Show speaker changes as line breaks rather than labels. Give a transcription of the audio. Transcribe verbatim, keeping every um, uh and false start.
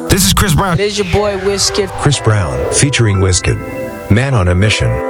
This is Chris Brown.
It is your boy Wizkid.
Chris Brown featuring Wizkid. Man on a Mission.